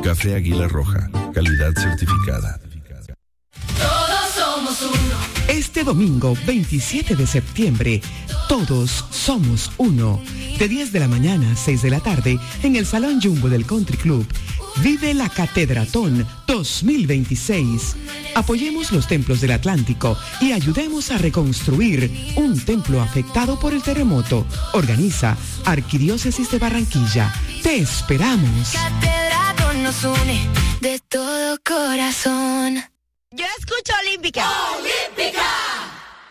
Café Águila Roja, calidad certificada. Todos somos uno. Este domingo 27 de septiembre, todos somos uno. De 10 de la mañana a 6 de la tarde, en el Salón Jumbo del Country Club, vive la Catedratón 2026. Apoyemos los templos del Atlántico y ayudemos a reconstruir un templo afectado por el terremoto. Organiza Arquidiócesis de Barranquilla. Te esperamos. Catedratón nos une de todo corazón. Yo escucho Olímpica. ¡Olímpica!